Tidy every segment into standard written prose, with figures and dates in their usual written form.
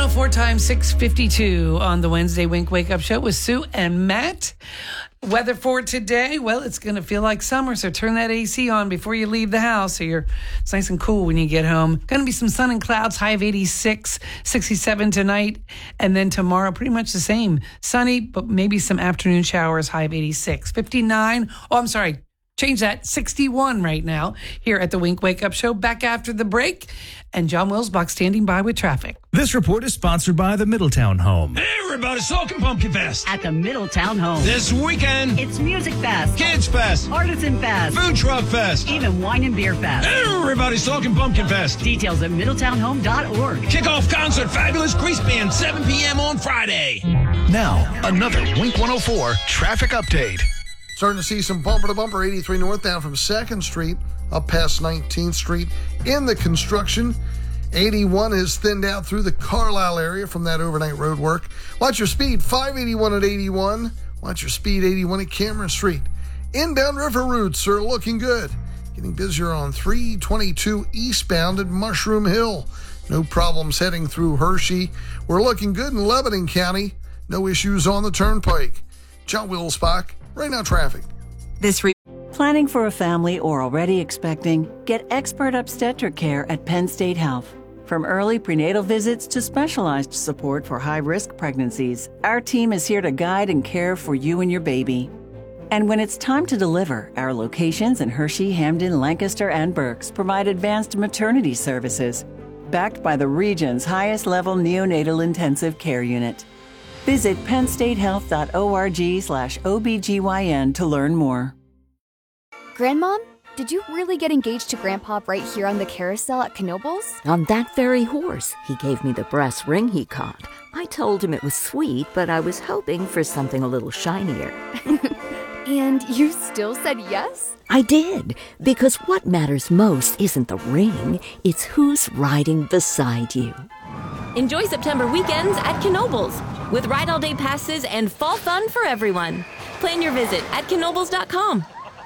104 times 6:52 on the Wednesday Wink Wake Up Show with Sue and Matt. Weather for today, well, it's going to feel like summer, so turn that AC on before you leave the house so it's nice and cool when you get home. Going to be some sun and clouds, high of 86, 67 tonight, and then tomorrow pretty much the same. Sunny, but maybe some afternoon showers, high of 86. 59, change that, 61 right now here at the Wink Wake Up Show. Back after the break, and John Wilsbach standing by with traffic. This report is sponsored by the Middletown Home. Hey everybody, Soaking Pumpkin Fest. At the Middletown Home. This weekend. It's Music Fest. Kids Fest. Artisan Fest. Food Truck Fest. Even Wine and Beer Fest. Everybody, Soaking Pumpkin Fest. Details at middletownhome.org. Kickoff concert, Fabulous Grease Band, 7 p.m. on Friday. Now, another Wink 104 traffic update. Starting to see some bumper-to-bumper 83 northbound from 2nd Street up past 19th Street in the construction. 81 is thinned out through the Carlisle area from that overnight road work. Watch your speed, 581 at 81. Watch your speed, 81 at Cameron Street. Inbound river routes are looking good. Getting busier on 322 eastbound at Mushroom Hill. No problems heading through Hershey. We're looking good in Lebanon County. No issues on the turnpike. John Wilsbach. Right now, traffic. Planning for a family or already expecting? Get expert obstetric care at Penn State Health. From early prenatal visits to specialized support for high-risk pregnancies, our team is here to guide and care for you and your baby. And when it's time to deliver, our locations in Hershey, Hamden, Lancaster, and Berks provide advanced maternity services, backed by the region's highest-level neonatal intensive care unit. Visit pennstatehealth.org/OBGYN to learn more. Grandmom, did you really get engaged to Grandpa right here on the carousel at Knoebels? On that very horse. He gave me the brass ring he caught. I told him it was sweet, but I was hoping for something a little shinier. And you still said yes? I did, because what matters most isn't the ring, it's who's riding beside you. Enjoy September weekends at Knoebels with Ride All Day passes and fall fun for everyone. Plan your visit at knoebels.com.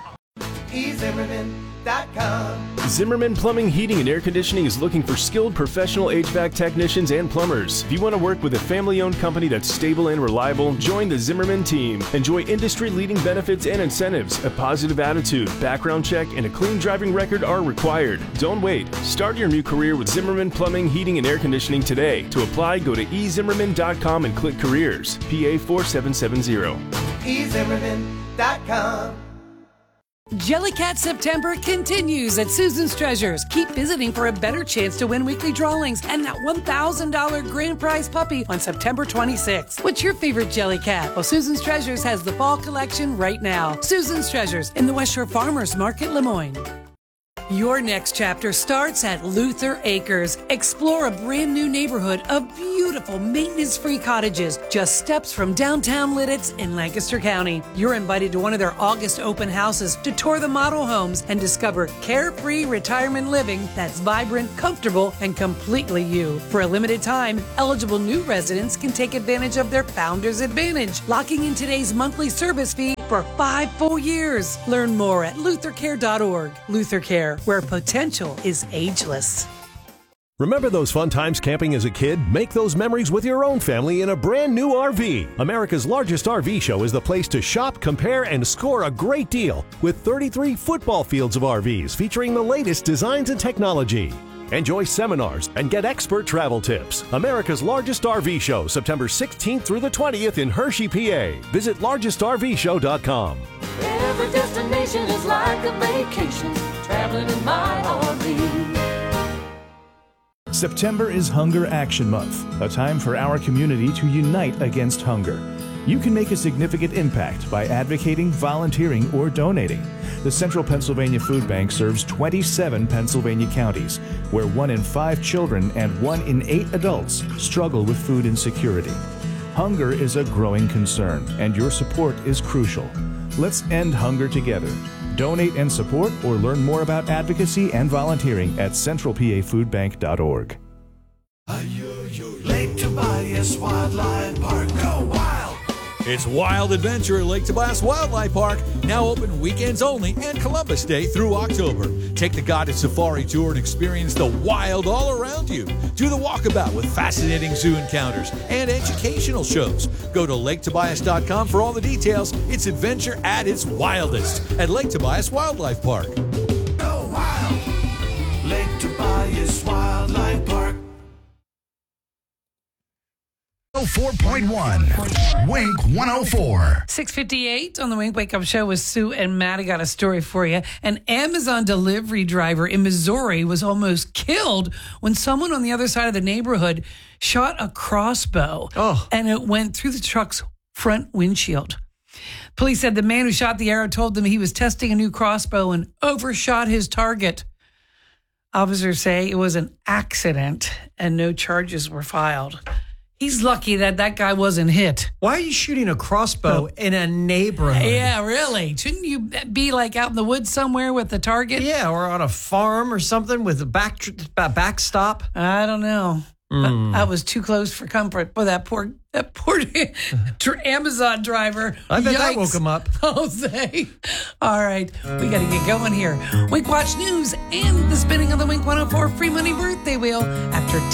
Zimmerman Plumbing, Heating, and Air Conditioning is looking for skilled professional HVAC technicians and plumbers. If you want to work with a family-owned company that's stable and reliable, join the Zimmerman team. Enjoy industry-leading benefits and incentives. A positive attitude, background check, and a clean driving record are required. Don't wait. Start your new career with Zimmerman Plumbing, Heating, and Air Conditioning today. To apply, go to ezimmerman.com and click Careers. PA 4770. ezimmerman.com. Jellycat September continues at Susan's Treasures. Keep visiting for a better chance to win weekly drawings and that $1,000 grand prize puppy on September 26th. What's your favorite Jellycat? Well, Susan's Treasures has the fall collection right now. Susan's Treasures in the West Shore Farmers Market, Lemoyne. Your next chapter starts at Luther Acres. Explore a brand new neighborhood of beautiful maintenance-free cottages just steps from downtown Lidditz in Lancaster County. You're invited to one of their August open houses to tour the model homes and discover carefree retirement living that's vibrant, comfortable, and completely you. For a limited time, eligible new residents can take advantage of their Founders Advantage, locking in today's monthly service fee for 5 full years. Learn more at luthercare.org. Luther Care, where potential is ageless. Remember those fun times camping as a kid? Make those memories with your own family in a brand new RV. America's largest RV show is the place to shop, compare, and score a great deal with 33 football fields of RVs featuring the latest designs and technology. Enjoy seminars and get expert travel tips. America's largest RV show, September 16th through the 20th in Hershey, PA. Visit largestrvshow.com. Every destination is like a vacation, traveling in my RV. September is Hunger Action Month, a time for our community to unite against hunger. You can make a significant impact by advocating, volunteering, or donating. The Central Pennsylvania Food Bank serves 27 Pennsylvania counties, where 1 in 5 children and 1 in 8 adults struggle with food insecurity. Hunger is a growing concern, and your support is crucial. Let's end hunger together. Donate and support or learn more about advocacy and volunteering at centralpafoodbank.org. Lake Tobias Wildlife Park, go wild! It's Wild Adventure at Lake Tobias Wildlife Park, now open weekends only and Columbus Day through October. Take the guided safari tour and experience the wild all around you. Do the walkabout with fascinating zoo encounters and educational shows. Go to laketobias.com for all the details. It's adventure at its wildest at Lake Tobias Wildlife Park. Go wild. Lake Tobias Wildlife Park. 4.1 Wink 104. 6:58 on the Wink Wake Up Show with Sue and Matt. I got a story for you. An Amazon delivery driver in Missouri was almost killed when someone on the other side of the neighborhood shot a crossbow and it went through the truck's front windshield. Police said the man who shot the arrow told them he was testing a new crossbow and overshot his target. Officers say it was an accident and no charges were filed. He's lucky that guy wasn't hit. Why are you shooting a crossbow in a neighborhood? Yeah, really. Shouldn't you be like out in the woods somewhere with the target? Yeah, or on a farm or something with a backstop. I don't know. I was too close for comfort. Boy, that poor Amazon driver. I bet that Yikes. woke him up. Jose. All right, we got to get going here. Wink Watch News and the spinning of the Wink 104 free money birthday wheel after